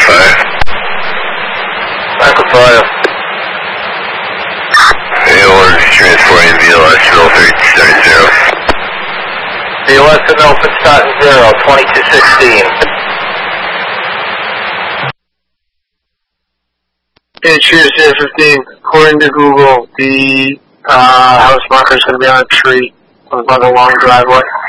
fire. Echo fire. AO1 is transporting VLS to 0370. VLS and open starting 0, 2216. Cheers, 15. According to Google, the house marker is going to be on a tree by the long driveway.